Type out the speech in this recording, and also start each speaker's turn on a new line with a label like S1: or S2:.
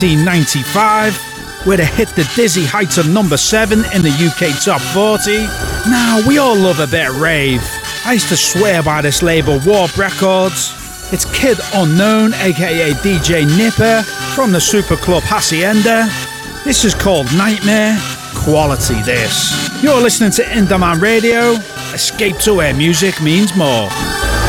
S1: 1995, where they hit the dizzy heights of number 7 in the UK Top 40. Now, we all love a bit of rave. I used to swear by this label, Warp Records. It's Kid Unknown, aka DJ Nipper, from the super club Hacienda. This is called Nightmare. Quality, this. You're listening to Indaman Radio. Escape to where music means more.